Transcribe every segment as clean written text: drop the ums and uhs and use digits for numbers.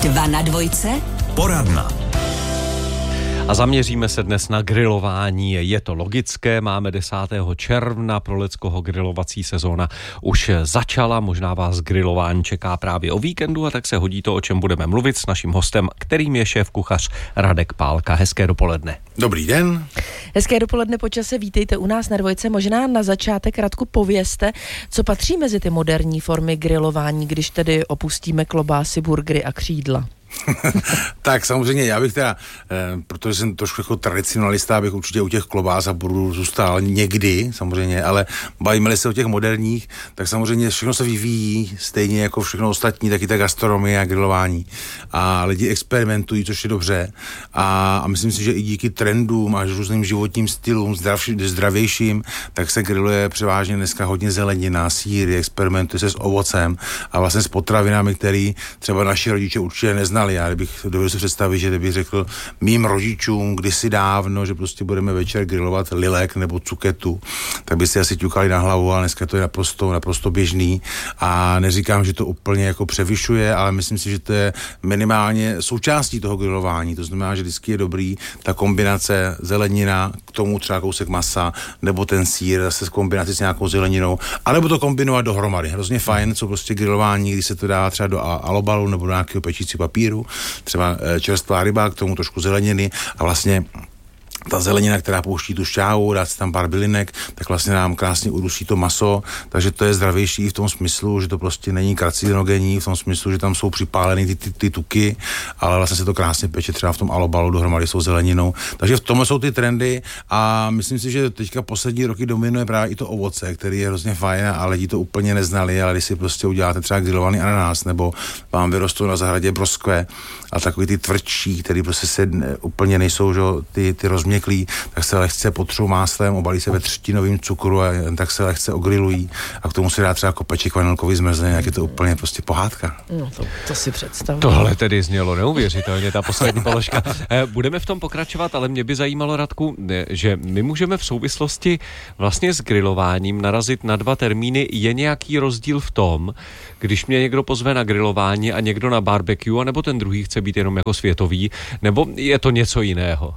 2 na dvojce. Poradna. A zaměříme se dnes na grilování. Je to logické, máme 10. června, pro Leckoho grilovací sezóna už začala, možná vás grilování čeká právě o víkendu a tak se hodí to, o čem budeme mluvit s naším hostem, kterým je šéf-kuchař Radek Pálka. Hezké dopoledne. Dobrý den. Hezké dopoledne po čase, vítejte u nás na dvojce. Možná na začátek, Radku, povězte, co patří mezi ty moderní formy grilování, když tedy opustíme klobásy, burgery a křídla. Tak samozřejmě, já bych teda, protože jsem trošku jako tradicionalista, bych určitě u těch klobás a budu zůstal někdy, samozřejmě, ale bavíme se o těch moderních, tak samozřejmě všechno se vyvíjí, stejně jako všechno ostatní, taky ta gastronomie a grilování. A lidi experimentují, což je dobře. A myslím si, že i díky trendům a různým životním stylům, zdravějším, tak se grilluje převážně dneska hodně zelenina, sýry, experimentuje se s ovocem a vlastně s potravinami, který třeba naši rodiče určitě neznali. Já bych dovedl si představit, že kdybych řekl mým rodičům kdysi dávno, že prostě budeme večer grillovat lilek nebo cuketu, tak by si asi ťukali na hlavu, ale dneska to je naprosto běžný a neříkám, že to úplně jako převyšuje, ale myslím si, že to je minimálně součástí toho grilování. To znamená, že vždycky je dobrý ta kombinace zelenina, k tomu třeba kousek masa, nebo ten sýr zase s kombinací s nějakou zeleninou, anebo to kombinovat dohromady. Hrozně fajn, co prostě grilování, když se to dá třeba do alobalu nebo do nějakého pečící papíru, třeba čerstvá ryba, k tomu trošku zeleniny a vlastně ta zelenina, která pouští tu šťávu, dát si tam pár bylinek, tak vlastně nám krásně udusí to maso, takže to je zdravější v tom smyslu, že to prostě není karcinogenní, v tom smyslu, že tam jsou připáleny ty tuky, ale vlastně se to krásně peče třeba v tom alobalu dohromady s zeleninou. Takže v tom jsou ty trendy a myslím si, že teďka poslední roky dominuje právě i to ovoce, který je hrozně fajn a lidi to úplně neznali, ale když si prostě uděláte třeba grillovaný ananas nebo vám vyrostou na zahradě broskve a takový ty tvrdší, který prostě se úplně nejsou, že ty rozměklí, tak se lehce potřou máslem, obalí se ve třtinovým cukru a tak se lehce ogrilují a k tomu se dá třeba kopeček vanilkový zmrzliny, jak je to úplně prostě pohádka. No to si představuji. Tohle tedy znělo neuvěřitelně, ta poslední položka. Budeme v tom pokračovat, ale mě by zajímalo, Radku, že my můžeme v souvislosti vlastně s grilováním narazit na 2 termíny. Je nějaký rozdíl v tom, když mě někdo pozve na grilování a někdo na barbecue, anebo ten druhý chce být jenom jako světový, nebo je to něco jiného?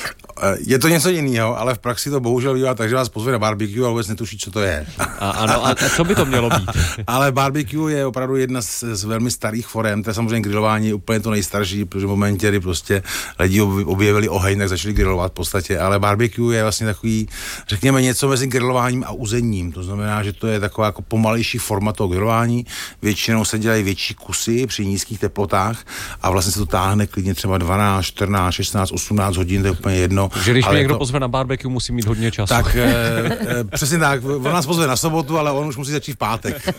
Je to něco jiného, ale v praxi to bohužel bývá tak, že vás pozve na barbecue a vůbec netuší, co to je. Ano, a co by to mělo být? Ale barbecue je opravdu jedna z velmi starých forem, to je samozřejmě grilování je úplně to nejstarší, protože v momentě, kdy prostě lidi objevili oheň, tak začali grillovat v podstatě, ale barbecue je vlastně takový, řekněme, něco mezi grilováním a uzením, to znamená, že to je taková jako pomalejší forma toho grilování, většinou se dělají větší kusy při nízkých teplotách a vlastně se to táhne klidně třeba 12, 14, 16, 18 hodin, to je úplně jedno. Takže když mě někdo pozve na barbecue, musí mít hodně času. Tak přesně tak, on nás pozve na sobotu, ale on už musí začít v pátek.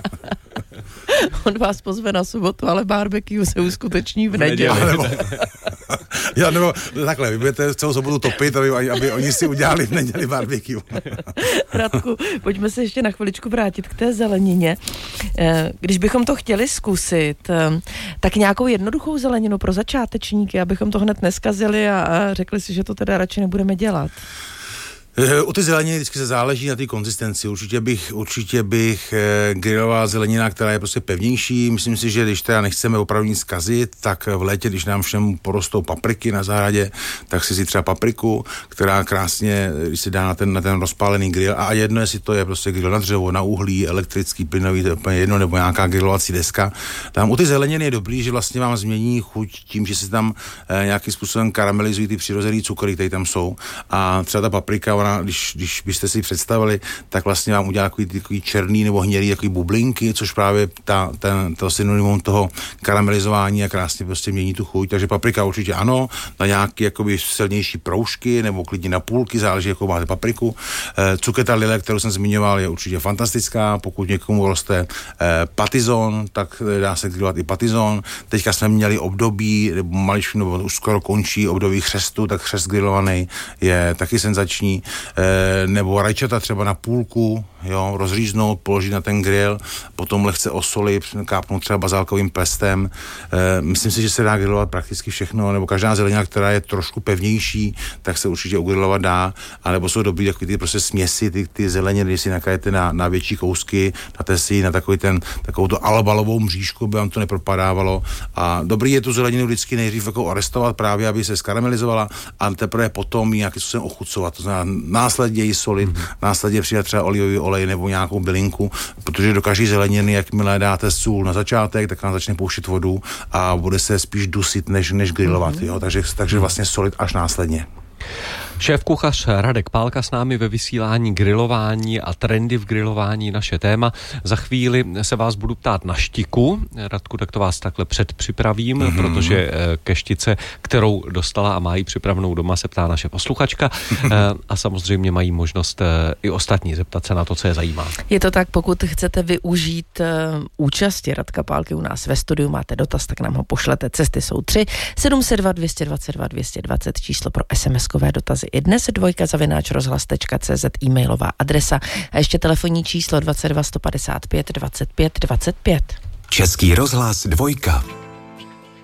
On vás pozve na sobotu, ale barbecue se uskuteční v neděli. Já nebo takhle, vy budete celou sobotu topit, aby oni si udělali v neděli barbecue. Radku, pojďme se ještě na chviličku vrátit k té zelenině. Když bychom to chtěli zkusit, tak nějakou jednoduchou zeleninu pro začátečníky, abychom to hned neskazili a řekli si, že to teda radši nebudeme dělat. U ty zeleniny vždycky se záleží na té konzistenci. Určitě bych griloval zelenina, která je prostě pevnější. Myslím si, že když teda nechceme opravdu nic zkazit, tak v létě, když nám všem porostou papriky na zahradě, tak si třeba papriku, která krásně, když se dá na ten rozpálený grill, a jedno, jestli to je prostě grill na dřevo, na uhlí, elektrický, plynový, to je úplně jedno, nebo nějaká grillovací deska. Tam u ty zeleniny je dobrý, že vlastně vám změní chuť tím, že se tam nějakým způsobem karamelizují ty přirozený cukry, které tam jsou. A třeba ta paprika, ona, když byste si představili, tak vlastně vám udělá takový černý nebo hnědý takový bublinky, což právě to synonymum toho karamelizování a krásně prostě mění tu chuť. Takže paprika určitě ano, na nějaké jakoby silnější proužky nebo klidně na půlky, záleží, jakou máte papriku. Cuketa lile, kterou jsem zmiňoval, je určitě fantastická. Pokud někomu roste patizon, tak dá se grillovat i patizon. Teďka jsme měli období, nebo už skoro končí období chřestu, tak chřest grillovaný je taky senzační. Nebo rajčata třeba na půlku, jo, rozříznout, položit na ten grill, potom lehce osolit, kápnout třeba bazálkovým pestem. Myslím si, že se dá grillovat prakticky všechno, nebo každá zelenina, která je trošku pevnější, tak se určitě ugrilovat dá, anebo jsou dobrý takový ty prostě směsi, ty zeleniny, když si nakajete na větší kousky, dáte si na takovou to albalovou mřížku, aby vám to nepropadávalo. A dobrý je tu zeleninu vždycky nejdřív jako arestovat právě, aby se skaramelizovala a teprve potom nějakým způsobem ochucovat. To znamená následně ji solit, následně přidat třeba olivový olej nebo nějakou bylinku, protože do každé zeleniny, jakmile dáte sůl na začátek, tak vám začne pouštět vodu a bude se spíš dusit, než grillovat. Jo? Takže vlastně solit až následně. Šéfkuchař Radek Pálka s námi ve vysílání grilování a trendy v grilování naše téma. Za chvíli se vás budu ptát na štiku. Radku, tak to vás takhle předpřipravím, protože keštice, kterou dostala a má ji připravenou doma, se ptá naše posluchačka a samozřejmě mají možnost i ostatní zeptat se na to, co je zajímá. Je to tak, pokud chcete využít účasti Radka Pálky u nás ve studiu, máte dotaz, tak nám ho pošlete. Cesty jsou 3 772 222 220, číslo pro SMS-kové dotazy i dnes, 2@rozhlas.cz, e-mailová adresa a ještě telefonní číslo 22 155 25 25. Český rozhlas 2.